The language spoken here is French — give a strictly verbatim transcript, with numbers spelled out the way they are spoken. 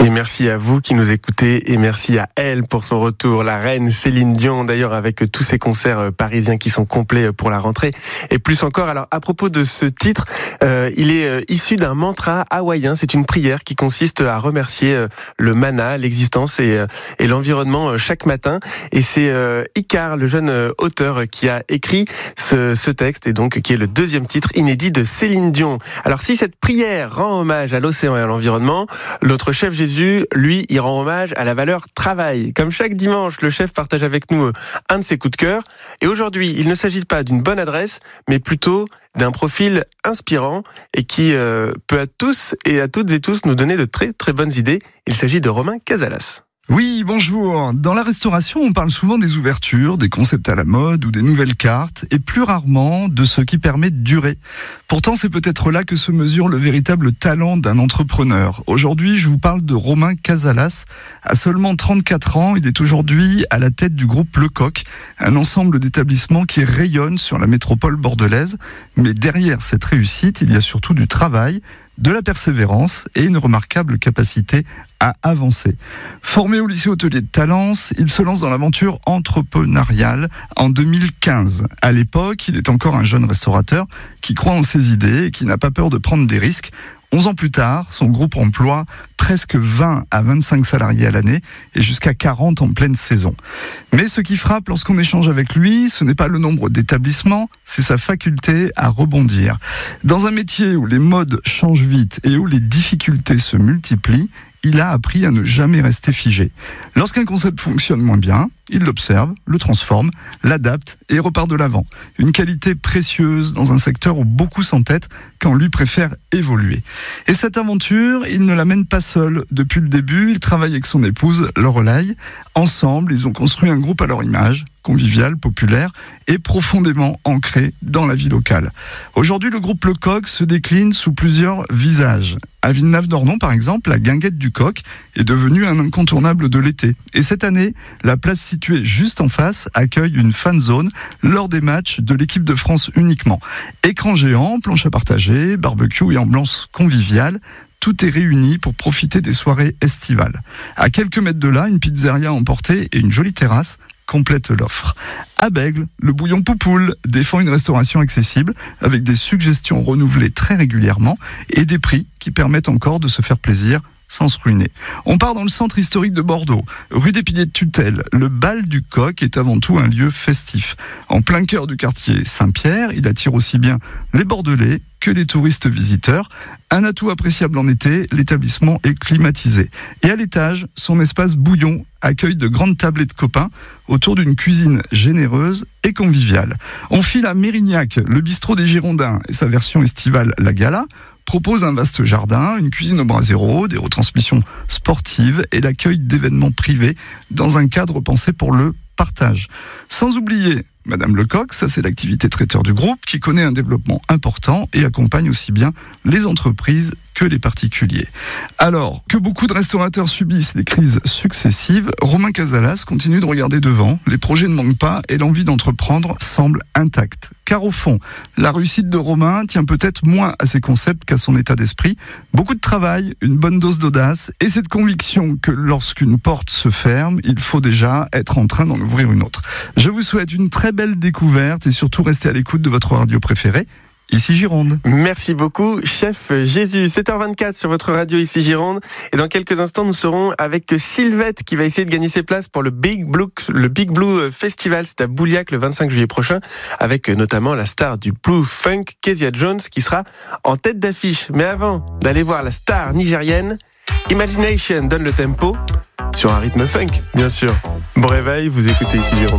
Et merci à vous qui nous écoutez et merci à elle pour son retour, la reine Céline Dion, d'ailleurs avec tous ces concerts parisiens qui sont complets pour la rentrée et plus encore. Alors à propos de ce titre, euh, il est issu d'un mantra hawaïen, c'est une prière qui consiste à remercier le mana, l'existence et, et l'environnement chaque matin, et c'est euh, Icar, le jeune auteur, qui a écrit ce, ce texte et donc qui est le deuxième titre inédit de Céline Dion. Alors si cette prière rend hommage à l'océan et à l'environnement, l'autre chef Jésus, lui, il rend hommage à la valeur travail. Comme chaque dimanche, le chef partage avec nous un de ses coups de cœur. Et aujourd'hui, il ne s'agit pas d'une bonne adresse, mais plutôt d'un profil inspirant et qui euh, peut à tous et à toutes et tous nous donner de très très bonnes idées. Il s'agit de Romain Casalas. Oui, bonjour. Dans la restauration, on parle souvent des ouvertures, des concepts à la mode ou des nouvelles cartes, et plus rarement de ce qui permet de durer. Pourtant, c'est peut-être là que se mesure le véritable talent d'un entrepreneur. Aujourd'hui, je vous parle de Romain Casalas. À seulement trente-quatre ans, il est aujourd'hui à la tête du groupe Lecoq, un ensemble d'établissements qui rayonne sur la métropole bordelaise. Mais derrière cette réussite, il y a surtout du travail, de la persévérance et une remarquable capacité à avancer. Formé au lycée hôtelier de Talence, il se lance dans l'aventure entrepreneuriale en deux mille quinze. À l'époque, il est encore un jeune restaurateur qui croit en ses idées et qui n'a pas peur de prendre des risques. Onze ans plus tard, son groupe emploie presque vingt à vingt-cinq salariés à l'année et jusqu'à quarante en pleine saison. Mais ce qui frappe lorsqu'on échange avec lui, ce n'est pas le nombre d'établissements, c'est sa faculté à rebondir. Dans un métier où les modes changent vite et où les difficultés se multiplient, il a appris à ne jamais rester figé. Lorsqu'un concept fonctionne moins bien, il l'observe, le transforme, l'adapte et repart de l'avant. Une qualité précieuse dans un secteur où beaucoup s'entêtent quand lui préfère évoluer. Et cette aventure, il ne la mène pas seul. Depuis le début, il travaille avec son épouse, Lorelai. Ensemble, ils ont construit un groupe à leur image, convivial, populaire et profondément ancré dans la vie locale. Aujourd'hui, le groupe Lecoq se décline sous plusieurs visages. À Villeneuve-d'Ornon, par exemple, la guinguette du coq est devenue un incontournable de l'été. Et cette année, la place située juste en face accueille une fan zone lors des matchs de l'équipe de France uniquement. Écran géant, planche à partager, barbecue et ambiance conviviale. Tout est réuni pour profiter des soirées estivales. À quelques mètres de là, une pizzeria à emporter et une jolie terrasse complète l'offre. À Bègles, le bouillon Poupoule défend une restauration accessible avec des suggestions renouvelées très régulièrement et des prix qui permettent encore de se faire plaisir sans se ruiner. On part dans le centre historique de Bordeaux, rue des Piliers de Tutelle. Le bal du coq est avant tout un lieu festif. En plein cœur du quartier Saint-Pierre, il attire aussi bien les Bordelais que les touristes visiteurs. Un atout appréciable en été, l'établissement est climatisé. Et à l'étage, son espace bouillon accueille de grandes tablées de copains autour d'une cuisine généreuse et conviviale. On file à Mérignac, le bistrot des Girondins et sa version estivale, la Gala, propose un vaste jardin, une cuisine au brasero, des retransmissions sportives et l'accueil d'événements privés dans un cadre pensé pour le partage. Sans oublier Madame Lecoq, ça c'est l'activité traiteur du groupe qui connaît un développement important et accompagne aussi bien les entreprises que les particuliers. Alors que beaucoup de restaurateurs subissent des crises successives, Romain Casalas continue de regarder devant, les projets ne manquent pas et l'envie d'entreprendre semble intacte. Car au fond, la réussite de Romain tient peut-être moins à ses concepts qu'à son état d'esprit. Beaucoup de travail, une bonne dose d'audace et cette conviction que lorsqu'une porte se ferme, il faut déjà être en train d'en ouvrir une autre. Je vous souhaite une très belle découverte et surtout restez à l'écoute de votre radio préférée. Ici Gironde. Merci beaucoup, chef Jésus. sept heures vingt-quatre sur votre radio Ici Gironde. Et dans quelques instants, nous serons avec Sylvette qui va essayer de gagner ses places pour le Big Blue, le Big Blue Festival. C'est à Bouliac le vingt-cinq juillet prochain, avec notamment la star du Blue Funk, Kezia Jones, qui sera en tête d'affiche. Mais avant d'aller voir la star nigérienne, Imagination donne le tempo sur un rythme funk, bien sûr. Bon réveil, vous écoutez Ici Gironde.